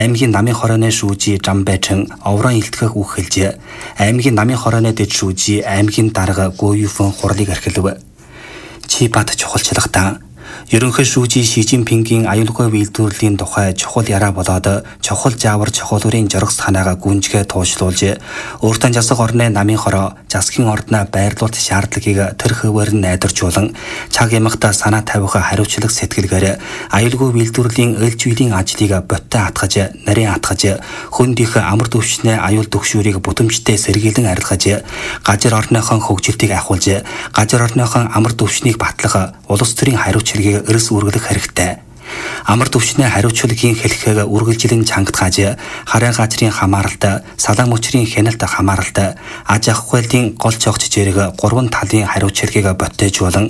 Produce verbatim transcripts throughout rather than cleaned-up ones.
Аймгийн намын хорооны шүүжи Жамбайчин оврон илтгэх үг хэлжээ. Аймгийн намын хорооны дэд шүүжи аймгийн дарга Гуйфэн хурлыг архилв. Чи бат чухалчлагтаа ерөнхий шүүжи Ши Жинпингийн аюулгүй үйлдвэрлэлийн тухай чухал яраа болоод чухал жаавар чухалурын жоргос санаагаа гүнжгээ туушлуулж өөртөө засаг орны намын хороо засгийн ордноо байрлуулалт шаардлагыг тэр хөвөр нь найдваржуулан цаг ямагта санаа тавих хариуцлага сэтгэлгээр аюулгүй үйлдвэрлэлийн ээлж үеийн ажлыг боттой атгаж нарийн атгаж хүнд их амар төвшнээ аюул төгшүүрийг бүтэмжтэй сэргийлэн арилгаж газар орныхон хөгжилтийг ахуулж газар орныхон амар төвшнийг батлах улс төрийн хариуцлагыг эрс үргэлэх хэрэгтэй. Амар төвчний хариуцлагын хэлхийг үргэлжлэн чангатгааж хараа газрын хамааралтай, салаан мөчрийн хяналттай хамааралтай, аж ахуйлын гол цогц зэрэг гурван талын хариуцлагыг боттойжуулан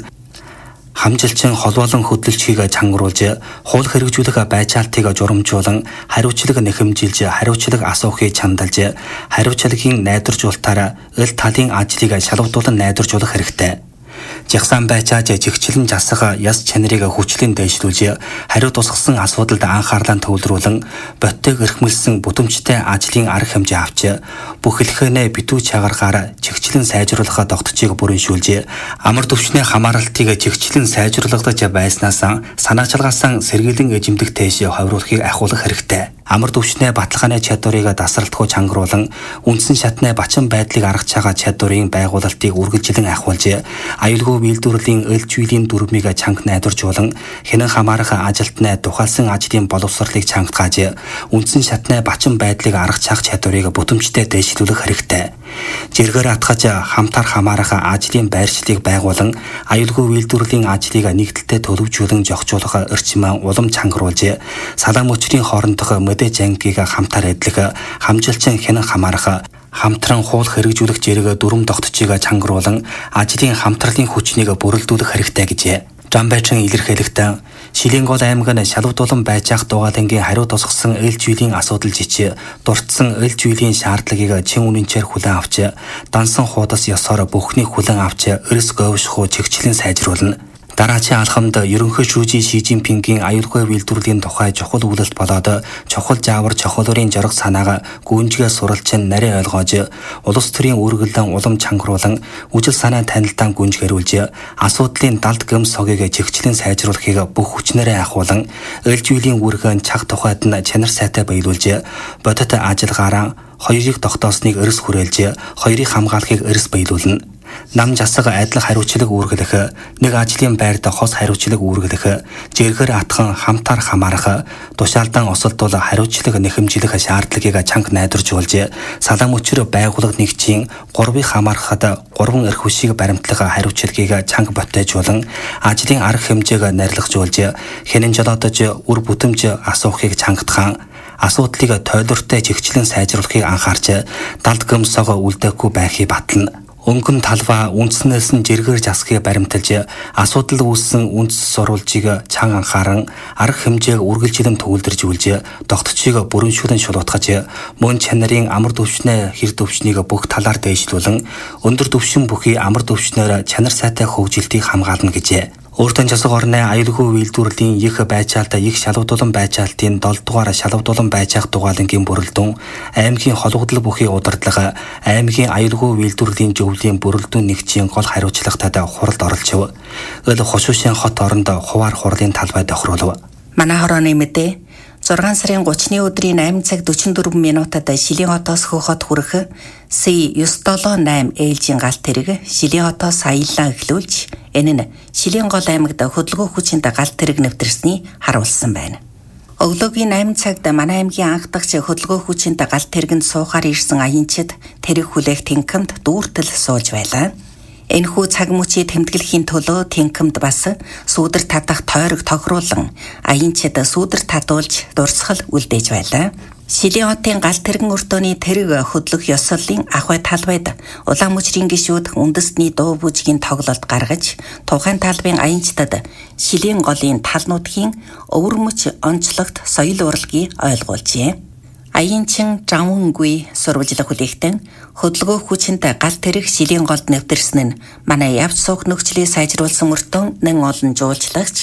хамжилчин холбоолон хөдөлгчийг чангаруулж, хууль хэрэгжүүлэх байцаалтыг журамжуулан, хариуцлага нэхэмжилж, хариуцлага асуухыг чандалж, хариуцлагын найдваржуулалтаар эл талын ажлыг шалгуулан найдваржуулах хэрэгтэй. Жагсаан байцааж жигчлэн жасах яс чанарыг хүчлэн дэвшлүүлж, хариу тусгасан асуудалд анхаарлаа төвлөрүүлэн, боттойг эрхмэлсэн бүтэмжтэй ажлын арга хэмжээ авч, бүх хэлхэнэ битүү чагаргаар жигчлэн сайжруулах тогтцыг бүрэншүүлж, амар төвчний хамааралтыг жигчлэн сайжруулагдаж байснаас санаачлагаасан сэргийлэн эзэмдэх тээш ховруулахыг ахиулах хэрэгтэй. Амар төвчний баталгааны чадварыг дасралтгүй чангруулан, үндсэн шатны бачин байдлыг аргаж байгаа чадварын байгуулалтыг үргэлжлэн ахиулж, аюулгүй үйлдвэрлэлийн ээлж үеийн дүрмийг чанга найдваржуулан, хянан хамаарах ажилтны тухайлсан ажлын боловсролыг чангатгааж, үндсэн шатны бачин байдлыг аргаж хаах чадварыг бүтэмжтэй дэвшлүүлэх хэрэгтэй. Жиргээр атгаж хамтаар хамаарах ажлын байршлыг байгуулан, аюулгүй үйлдвэрлэлийн ажлыг нэгдэлтэй төлөвжүүлэн зохицуулах эрчим улам чангаруулж, салаан мөчрийн хоорондох мэдээж ангиг хамтаар эдлэх, хамжилчин хянан хамаарах, хамтран хууль хэрэгжүүлэх зэрэг дүрм тогтцыг чангаруулан, ажлын хамтралын хүчнийг бүрэлдүүлэх хэрэгтэй гэжээ. Жамбайчин илэрхийлэхдээ Шилэнгол аймаг нь шалгуулан байцаах дугаалангийн хариу тусгасан ээлж үеийн асуудал жич, дурдсан ээлж үеийн шаардлагыг чин үнэнчээр хүлээн авч, дансан хуудас ёсоор бүхнийг хүлээн авч, эрс говьшхуу чигчлэн сайжруулна. Дараачийн алхамд ерөнхий шүүжи Ши Жинпингийн аюулгүй үйлдвэрлэлийн тухай чухал үйлдэлт болоод чухал жаавар чухалурын жоргос санаага гүнжгээ суралцсан нарийн ойлгоож, улс төрийн үргэлэн улам чангаруулан, үжил санаа танилтаа гүнжгэрүүлж, асуудлын далд гэм согийг чигчлэн сайжруулахыг бүх хүчнээрээ ахуулан, ээлж үеийн үүргэн цаг тухайд нь чанар сайтай баялуулж, бодит ажиллагаараа хоёрыг тогтоосныг эрс хүрээлж, хоёрыг хамгаалахыг эрс баялуулна. Нам жасаг адил хариуцлага үүргэлэх, нэг ажлын байрд хос хариуцлага үүргэлэх, жиргээр атхан хамтаар хамаарах, тушаалдан осолдвол хариуцлага нэхэмжлэх шаардлагыг чанга найдваржуулж, салаан мөчр байгууллага нэгжийн гурвыг хамаарахад гурван эрх хүчийг баримтлах хариуцлагыг чанга боттойжуулан, ажлын арга хэмжээг нарилгажуулж, хянан жолоодож үр бүтэмж асуухыг чангатхан, асуудлыг тойлортой чигчлэн сайжруулахыг анхаарч, далд гомсоогоо үлдээхгүй байхыг батлана. Өнгөн талбай үндснээс нь жиргээр засгийг баримталж, асуудал үүссэн үндэс сурвалжийг чанга анхааран, арга хэмжээг үргэлжлэн төвлөржүүлж, тогтцыг бүрэншүүлэн шулуутгаж, мөн чанарын амар төвчнээ хэр төвчнийг бүх талаар дэвшлүүлэн, өндөр төвшин бүхий амар төвчнөөр чанар сайтай хөгжилтийг хамгаална гэжээ. Өөртөө засаг орны аюулгүй үйлдвэрлэлийн их байцаалт их шалгуулан байцаалтын долоо дугаар шалгуулан байцаах дугаалангийн бүрэлдэхүүн, аймгийн холбогдол бүхий удирдлага, аймгийн аюулгүй үйлдвэрлэлийн зөвлөлийн бүрэлдэхүүн нэгжийн гол хариуцлагатад хуралд оролцов. Өл хошуушийн хот оронд хуваар хурлын талбай тохируулв. Манай хорооны мэдээ зургаан сарын гуравны өдрийн eight цаг forty four минутад Шилийн хотоос Хөхөд хүрэх С nine seven eight ээлжийн галт тэрэг Шилийн хотоос аяллаа эхлүүлж, энэ нь Шилийн гол аймагт хөдөлгөөн хүчинд галт тэрэг нэвтэрсний харуулсан байна. Өглөөгийн eight цагт манай аймгийн анх дахь хөдөлгөөн хүчинд галт тэрэгэнд суухаар ирсэн аянчид тэрэг хүлээх тэнхимд дүүртэл сууж байлаа. Энэхүү цаг мөчийг тэмдэглэхийн төлөө тэнхимд бас сүүдэр татах тойрог тохируулан аянчид сүүдэр татуулж дурсгал үлдээж байлаа. Шилийн хотын галт тэрэгэн өртөөний тэрэг хөдлөх ёслолын ахуй талбайд улаан мөчрийн гишүүд үндэстний дуу бүжгийн тоглолт гаргаж, тухайн талбайн аянчдад Шилийн голын тал нутгийн өвөрмөч онцлогт соёл урлагийг ойлгуулжээ. Аянчин Жавангүй сурвалжлах хүлээхтэн хөдөлгөөн хүчинд галт тэрэг Шилийн голд нэвтэрсэн нь манай явц суух нөхцөлийг сайжруулсан мөртөө нэн олон жуулчлагч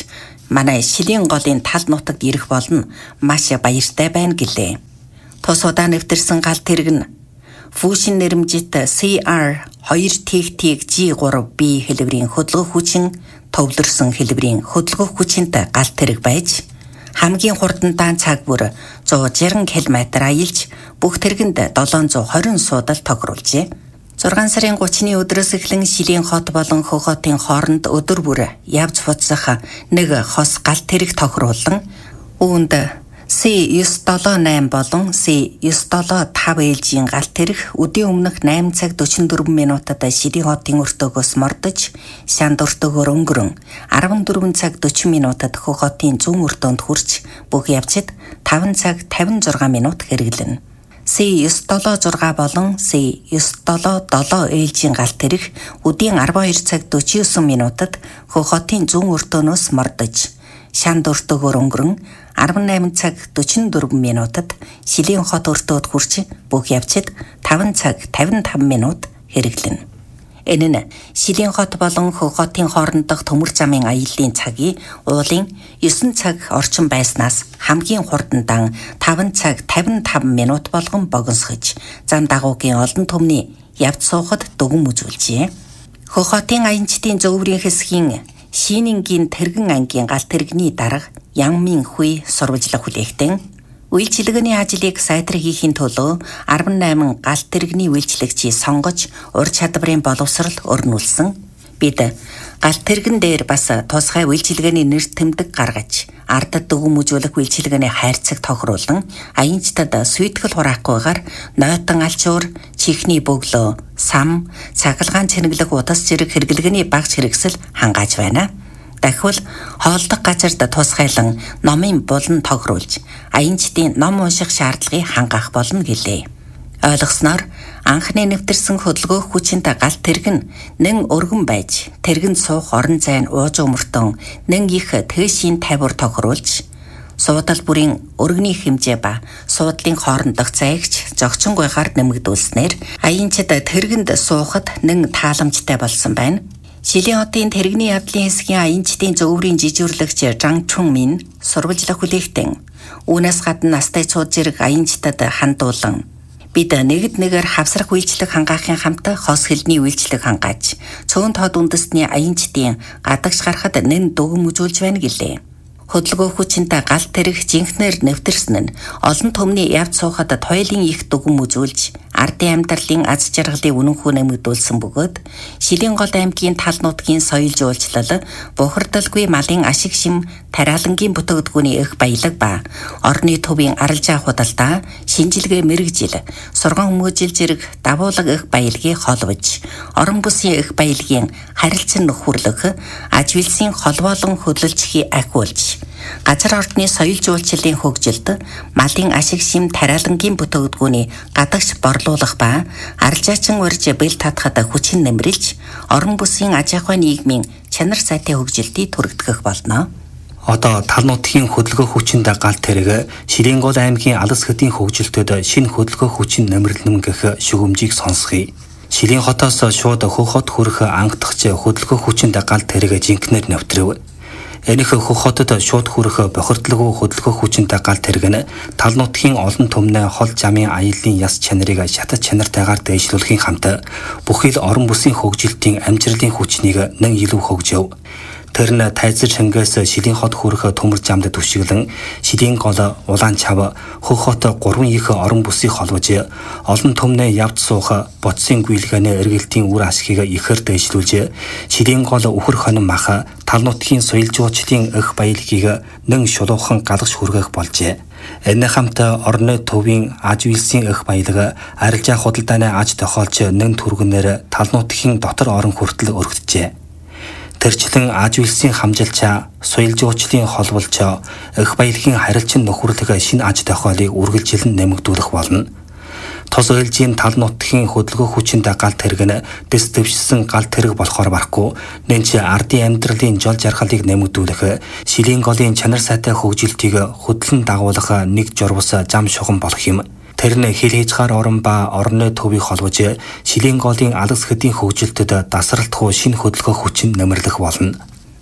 манай Шилийн голын тал нутагт ирэх болно маш баяртай байна гэлээ. Тус удаа нэвтэрсэн гал тэрэг нь Фүүшин нэрмжит си ар two T G three B хэлбэрийн хөдөлгөх хүчин төвлөрсөн хэлбэрийн хөдөлгөх хүчинтэй гал тэрэг байж хамгийн хурдандаан цаг бүр one sixty км аялж бүх тэргэнд seven twenty суудал тохируулжээ. six сарын thirty-ны өдрөөс эхлэн Шилийн хот болон Хөх хотын хооронд өдөр бүр явж буцах нэг хос гал тэрэг тохируулан үүнд C nine seventy-eight болон C nine seventy-five ээлжийн гал тэрэг өдийн өмнөх eight цаг forty-four минутад Шилийн хотын өртөөгөөс мордож, Шанд өртөөгөөр өнгөрөн fourteen цаг forty минутад Хөх хотын зүүн өртөөнд хүрч бүх явцад five цаг fifty-six минут хэрэглэнэ. C nine seventy-six болон C nine seventy-seven ээлжийн гал тэрэг өдийн twelve цаг forty-nine минутад Хөх хотын зүүн өртөөнөөс мордож, Шанд өртөөгөөр өнгөрөн eighteen цаг forty-four минутад Шилийн хот өртөөд хүрч бүх явцад five цаг fifty-five минут хэрэглэнэ. Энэ нь Шилийн хот болон Хөх хотын хоорондох төмөр замын аяллаа цагийн уулын nine цаг орчим байснаас хамгийн хурдандаан five цаг fifty-five минут болгон богиносгож, зам дагуугийн олон түмний явц суухад дүгэн үзүүлжээ. Хөх хотын аянчдын зөвөрийн хэсгийн Шинингийн тэргэн ангийн гал тэрэгний дарга Янмин Хуй сурвалжлах хүлээгтэн үйлчилгээний ажлыг сайтар хийхийн төлөө eighty-eight гал тэрэгний үйлчлэгчийг сонгож ур чадварын боловсрол өрнүүлсэн. Бид гал тэрэгэн дээр бас тусгай үйлчилгээний нэр тэмдэг гаргаж ардад дүгэн үзүүлэх үйлчилгээний хайрцаг тохируулан аянчтад сүйтгэл хураахгүйгээр нойтон алчуур, чихний бөглөө, сам, цахилгаан цэнэглэх удас зэрэг хэрэглэгээний багц хэрэгсэл хангааж байна. Дахиад хоолдох газарт тусгайлан номын булан тохируулж аянчдын ном унших шаардлагыг хангаах болно гэлээ. Ойлгосноор анхны нэвтэрсэн хөдөлгөөх хүчинтэй гал тэрэг нь нэн өргөн байж тэргэнд суух орон зай нь ууж өмөртөн нэн их тээшийн тавиур тохируулж суудал бүрийн өргөний хэмжээ ба суудлын хоорондох зайгч зогчонгойгаар нэмэгдүүлснээр аянчид тэргэнд суухад нэн тааламжтай болсон байна. Шилийн хотын тэрэгний явдлын хэсгийн аянчдын зөвөрийн жижүүрлэгч Жан Чун Мин сурвалжлах хүлээгтэн үүнээс гадна настай цууд зэрэг аянчдад хандуулан бид нэгд нэгээр хавсрах үйлчлэг хангаахын хамт хос хэлний үйлчлэг хангааж цөөн тод үндэстний аянчдын гадагш гарахад нэн дүгэн үзүүлж байна гэлээ. Хөдөлгөөх хүчинтэй гал тэрэг жинхнээр нэвтэрсэн нь олон түмний явц суухад тойлын их дүгэн үзүүлж ардын амьдралын аз жаргалыг үнэнхүү нэмэгдүүлсэн бөгөөд Шилийн гол аймгийн тал нутгийн соёл жуулчлал, бухардалгүй малын ашиг шим тариалангийн бүтээгдэхүүний их баялаг ба орны төвийн аралжаа худалдаа, шинжилгээ мэрэгжил, сурган хүмүүжил зэрэг давуулга их баялагийг холбож, орон бүсийн их баялагын харилцан нөхөрлөх, аж үйлсийн холбоолон хөдөлгөхийн ахиулж газар ордны соёл жуулчлалын хөгжилд малын ашиг шим тариалангийн бүтээгдэхүүний гадагш борлуулах ба арилжаачин урьж бэл татахад хүчин нэмрэлж орон бүсийн аж ахуй нийгмийн чанар сайтай хөгжилтийг түрэгдэх болно. Одоо тал нутгийн хөдөлгөөх хүчиндээ гал тэрэг Шилийн гол аймгийн алс хэдийн хөгжилтөд шинэ хөдөлгөөх хүчин нэмэрлэнэ гэх шүгэмжийг сонсгоё. Шилийн хотоос шууд Хөх хот хүрэх ангидагч хөдөлгөөх хүчиндээ гал тэрэг жинхнээр нэвтрэв. Энэх Хөх хотод шууд хүрэх бохирдлого хөдөлгөөх хүчинтэй гал тэрэг нь тал нутгийн олон түмнээ хол замын аяллаа яс чанарыг шатаж чанартайгаар дэвшлүүлэхийн хамт бүхэл орон бүсийн хөгжилтийн амжилтын хүчнийг нэн илүү хөгжөв. Тэр нь тайзар шангаас Шилийн хот хүрэх төмөр замд түшиглэн Шилийн гол улаан чав Хөх хот гурван их орон бүсийг холбож олон түмнээ явж суух бодсын гүйлгээний эргэлтийн үр ашгийг ихээр дэвшлүүлж Шилийн гол үхэр хонин мах тал нутгийн соёл жуулчлалын их баялагийг нэн шулуухан галгаш хүргэх болжээ. Энэ хамт орны төвийн аж үйлсийн их баялаг арилжаа худалдааны аж тохиолч нэн түргэнээр тал нутгийн дотор орон хүртэл өргөджээ. Тэрчлэн аж үйлсийн хамжилчаа, соёл жуулчлалын холболчоо, их баялагын харилцан нөхөрлөг шинэ аж тохиолыг үргэлжилэн нэмэгдүүлэх болно. Тос ээлжийн тал нутгийн хөдөлгөөх хүчиндээ гал тэрэг нь дэс дэвшсэн гал тэрэг болохоор барахгүй нэн чи ардын амьдралын жол жаргалыг нэмэгдүүлэх Шилийн голын чанар сайтай хөгжилтийг хөдлөн дагуулах нэг журвас зам шугам болох юм. Тэр нь хил хязгаар орон ба орны төвийг холбож Шилийн голын алс хэдийн хөгжилтөд дасралтгүй шинэ хөдөлгөөх хүчин нэмэрлэх болно.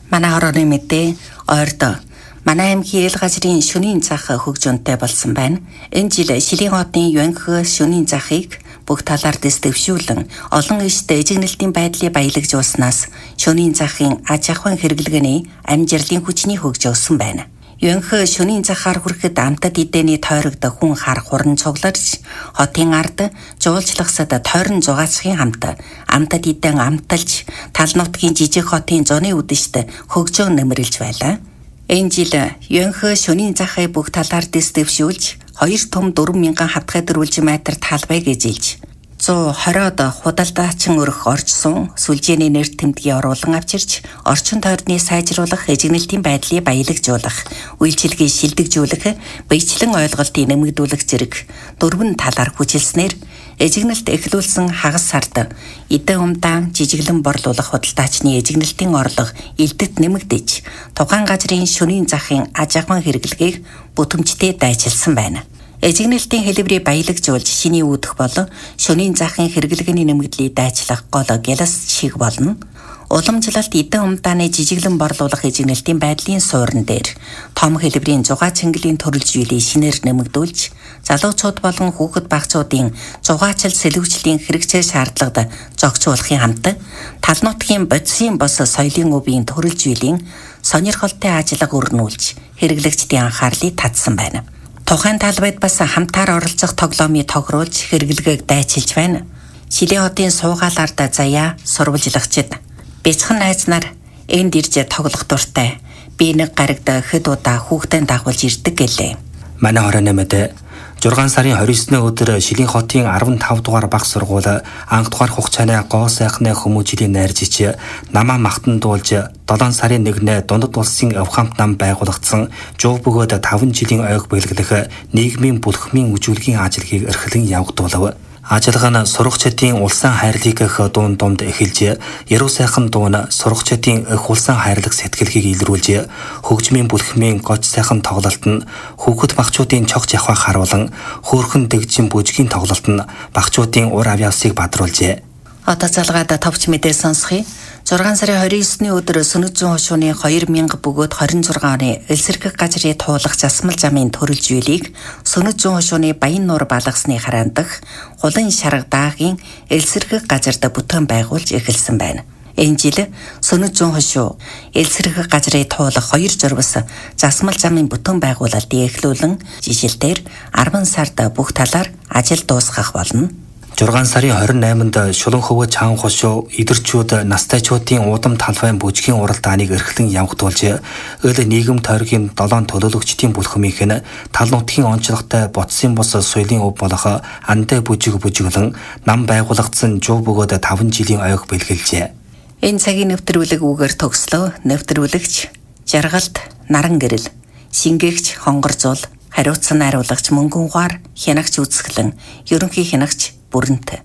Манай хорооны мэдээ ойрдоо манай аймгийн эл газрын шөнийн зах хөгжөөнтэй болсон байна. Энэ жил Шилийн хотын Юанх шөнийн захыг бүх талаар дэс дэвшүүлэн олон ишт эжигнэлтийн байдлыг баялагжуулснаас шөнийн захын аж ахуйн хэрэглэгээний амжилтын хүчний хөгжөөсөн байна. Юанх шөнийн захаар хүрэхэд амтад эдэний тойрогд хүн хар хуран цугларч хотын ард жуулчлагсад тойрон зугаацхийн хамт амтад эдэн амталж тал нутгийн жижиг хотын зуны үдэшт хөгжөөн нэмэрлж байлаа. Энэ жил Юанх шөнийн захыг бүх талаар дэс дэвшүүлж хоёр том дөрвөн мянган хатгай дөрвөлж метр талбайг эзэлж зуун хориод худалдаачин өрх орчсон сүлжээний нэр тэмдгийг оруулан авчирч орчин тойрны сайжруулах эжигнэлтийн байдлыг баялагжуулах үйлчилгээ шилдэгжүүлэх биечлэн ойлголтыг нэмэгдүүлэх зэрэг дөрвөн талаар хүчилснээр эжигнэлт эхлүүлсэн хагас сард эдэн умдаан жижиглэн борлуулах худалдаачны эжигнэлтийн орлого элдэт нэмэгдэж тухайн газрын шөнийн захын аж ахуйн хэрэглэгийг бүтэмжтэй дайчилсан байна. Эжигнэлтийн хэлбэрийг баялагжуулж шиний үүдэх бол шөнийн захын хэрэглэгээний нэмэгдлийг дайчлах гол гялас шиг болно. Уламжлалт эдэн умдааны жижиглэн борлуулах эжигнэлтийн байдлын суурин дээр том хэлбэрийн зугаа цэнгэлийн төрөлжүүлийг шинээр нэмэгдүүлж залуучууд болон хүүхэд багцуудын зугаачил сэлгүүчлийн хэрэгцээ шаардлагад зохицуулахын хамт тал нутгийн бодисын бос соёлын өвийн төрөлжүүлийн сонирхолтой ажиллага өрнүүлж хэрэглэгчдийн анхаарлыг татсан байна. Тухайн талбайд бас хамтаар оролцох тоглоомыг тохируулж хэрэглэгээг дайчилж байна. Шилийн хотын суугаал ард заяа сурвалжлагчид бяцхан найз нар энд ирж тоглох дуртай. Би нэг гарагт хэд удаа хүүхдээ дагуулж ирдэг гэлээ. Манай хорооны мэдээ зургаан сарын хорин есний өдөр Шилийн хотын арван тав дугаар баг сургууль анх дугаар хугацааны гоо сайхны хүмүүжлийн найржич намаа махтан дуулж долоон сарын нэгнээ дундад улсын авхамт нам байгуулагдсан жув бөгөөд таван жилийн ойг бэлгэлэх нийгмийн бүлхмийн үжүүлгийн ажлыг эрхлэн явагдуулав. Ажиллагаа нь сурагчдын улсын хайрлыг эх дуун дунд эхэлж, яруу сайхан дуун сурагчдын эх улсын хайрлах сэтгэлгийг илрүүлж, хөгжмийн бүлхмийн гоч сайхан тоглолт нь хүүхэд багчуудын чогч явах харуулan хөөрхөн дэгжин бүжгийн тоглолт нь багчуудын ур авьяасыг бадруулжээ. Одоо залгаад товч мэдээ сонсхий. зургаан сарын хорин есний өдөр Сүнэт зүүн хошууны хоёр мянга бөгөөд хорин зургаан оны элсэргэх газрыг туулах засмал замын төрөлжүүлийг Сүнэт зүүн хошууны Баян нуур балгасны хараандах Хулан шарга даагийн элсэргэх газарт бүтээн байгуулж эхэлсэн байна. Энэ жил Сүнэт зүүн хошуу элсэргэх газрыг туулах хоёр зурвас засмал замын бүтээн байгуулалтыг эхлүүлэн жишээлбэл арван сард бүх талаар ажил дуусгах болно. зургаан сарын хорин найманд Шулан хөвөө чаан хошуу идэрчүүд настайчуудын уудам талбайн бүжгийн уралдааныг эрхлэн явагдуулж өл нийгэм тойргийн долоон төлөөлөгчдийн бүлхмийнх нь тал нутгийн онцлогтой ботсын бус соёлын өв болох андаа бүжиг бүжиглэн нам байгуулагдсан жув бөгөөд таван жилийн ойг бэлгэлжээ. Энэ цагийн нэвтрүүлэг үгээр төгслөө. Нэвтрүүлэгч жаргалт наран гэрэл шингээгч хонгорзуул хариуцсан найруулагч мөнгөн ухаар хянагч үзэсгэлэн ерөнхий хянагч бүрэнтэй.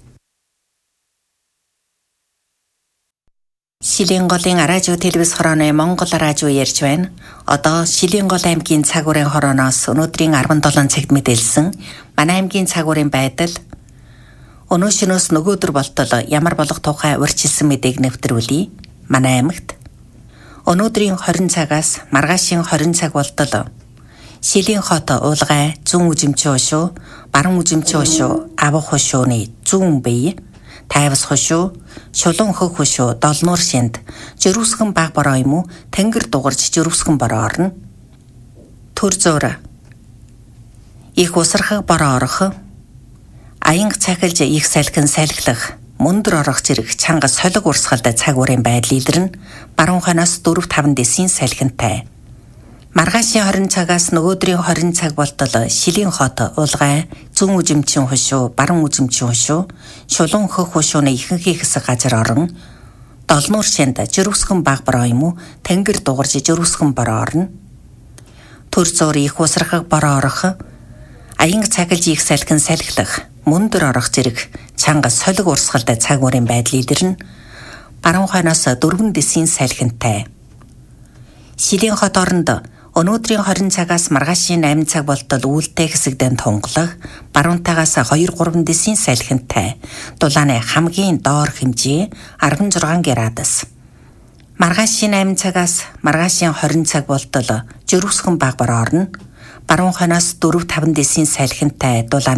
Шилийн голын радио телевиз хорооны Монгол радио ярьж байна. Одоо Шилийн гол аймгийн цагуурын хорооноос өнөөдрийн арван долоон цагт мэдээлсэн манай аймгийн цагуурын байдал өнөө шөнөөс нөгөөдөр болтол ямар болох тухай урьдчилсан мэдээг нэвтрүүлье. Манай аймагт өнөөдрийн хорин цагаас маргаашийн хорин цаг болтол Шилийн хот уулгай зүүн үзэмчин хошуу, баруун үзэмчин хошуу, авах хошууны зүүн бие, тайвас хошуу, шулуун хөх хошуу, долнуур шинд, жирүүсгэн баг бороо юм уу, тэнгэр дугарч жирүүсгэн бороо орно. Төр зуур. Их усархаг бороо орох. Аянг цахилж их салхин салхилах, мөндөр орох зэрэг чанга солиг урсгалд цагуурын байдал илэрнэ. Баруун хойноос дөрөв таван дэсийн салхинтай. Маргаашийн хорин цагаас нөгөөдрийн хорин цаг болтол Шилийн хот уулгай зүүн үзэмчин хошуу, баруун үзэмчин хошуу, шулуун хөх хошууны ихэнхий хэсэг газар орон долнуур шинд жирүүсгэн баг бороо юм уу, тэнгэр дугарж жирүүсгэн бороо орно. Төр зуур их усрахаг бороо орох, аянг цахилж их салхин салхилах, мөндөр орох зэрэг чанга солиг урсгалд цагуурын байдал илэрнэ. Баруун хойноос дөрвөн дэсийн салхинтай. Шилийн хот оронд өнөөдрийн хорин цагаас маргаашийн амин цаг болтол үүлтэй хэсэгдэн тунгалах, баруунтаагаас хоёр гурван дэсийн салхинтай. Дулааны хамгийн доор хэмжээ арван зургаан градус. Маргаашийн восемь цагаас маргаашийн двадцать цаг болтол жирүүсгэн баг бар орно. Баруун хойноос дөрвөн таван дэсийн салхинтай дулаан